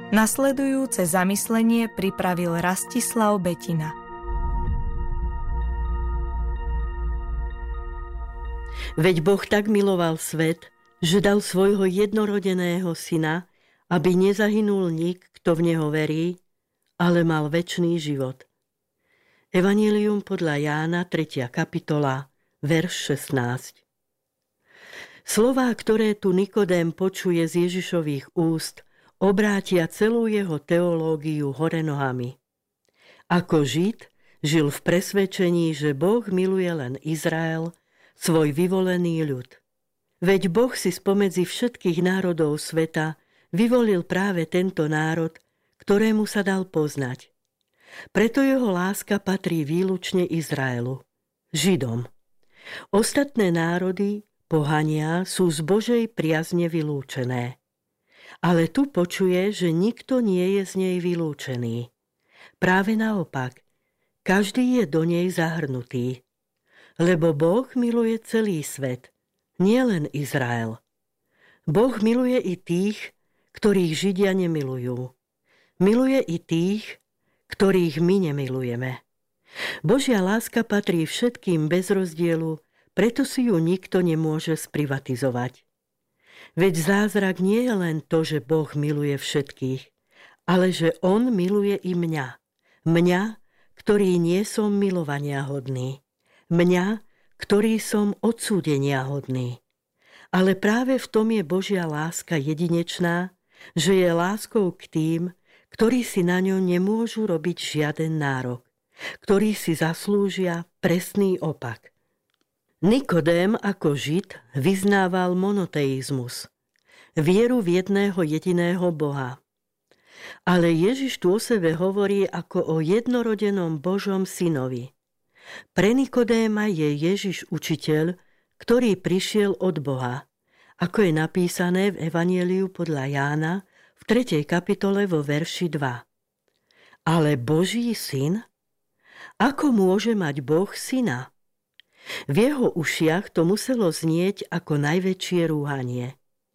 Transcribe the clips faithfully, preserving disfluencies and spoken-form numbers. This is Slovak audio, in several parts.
Nasledujúce zamyslenie pripravil Rastislav Betina. Veď Boh tak miloval svet, že dal svojho jednorodeného syna, aby nezahynul nik, kto v neho verí, ale mal večný život. Evanjelium podľa Jána, tretia kapitola, verš šestnásť. Slová, ktoré tu Nikodém počuje z Ježišových úst, obrátia celú jeho teológiu hore nohami. Ako Žid žil v presvedčení, že Boh miluje len Izrael, svoj vyvolený ľud. Veď Boh si spomedzi všetkých národov sveta vyvolil práve tento národ, ktorému sa dal poznať. Preto jeho láska patrí výlučne Izraelu, Židom. Ostatné národy, pohania, sú z Božej priazne vylúčené. Ale tu počuje, že nikto nie je z nej vylúčený. Práve naopak, každý je do nej zahrnutý. Lebo Boh miluje celý svet, nielen Izrael. Boh miluje i tých, ktorých Židia nemilujú. Miluje i tých, ktorých my nemilujeme. Božia láska patrí všetkým bez rozdielu, preto si ju nikto nemôže sprivatizovať. Veď zázrak nie je len to, že Boh miluje všetkých, ale že On miluje i mňa. Mňa, ktorý nie som milovania hodný. Mňa, ktorý som odsúdenia hodný. Ale práve v tom je Božia láska jedinečná, že je láskou k tým, ktorí si na ňo nemôžu robiť žiaden nárok, ktorí si zaslúžia presný opak. Nikodém ako Žid vyznával monoteizmus, vieru v jedného jediného Boha. Ale Ježiš tu o sebe hovorí ako o jednorodenom Božom synovi. Pre Nikodéma je Ježiš učiteľ, ktorý prišiel od Boha, ako je napísané v Evanjeliu podľa Jána v tretej kapitole vo verši dva. Ale Boží syn? Ako môže mať Boh syna? V jeho ušiach to muselo znieť ako najväčšie rúhanie.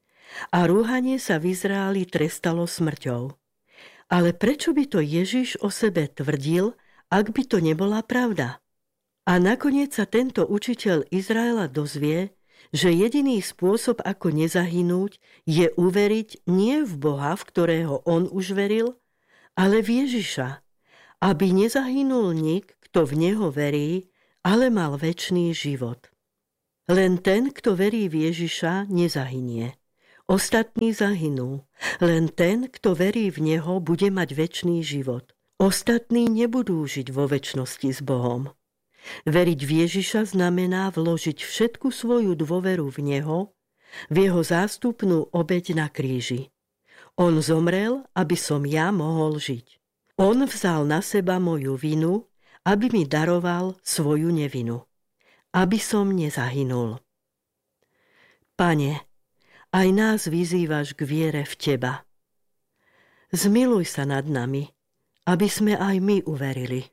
A rúhanie sa v Izraeli trestalo smrťou. Ale prečo by to Ježiš o sebe tvrdil, ak by to nebola pravda? A nakoniec sa tento učiteľ Izraela dozvie, že jediný spôsob, ako nezahynúť, je uveriť nie v Boha, v ktorého on už veril, ale v Ježiša, aby nezahynul nik, kto v neho verí, ale mal večný život. Len ten, kto verí v Ježiša, nezahynie. Ostatní zahynú. Len ten, kto verí v neho, bude mať večný život. Ostatní nebudú žiť vo večnosti s Bohom. Veriť v Ježiša znamená vložiť všetku svoju dôveru v neho, v jeho zástupnú obeť na kríži. On zomrel, aby som ja mohol žiť. On vzal na seba moju vinu, aby mi daroval svoju nevinu, aby som nezahynul. Pane, aj nás vyzývaš k viere v Teba. Zmiluj sa nad nami, aby sme aj my uverili.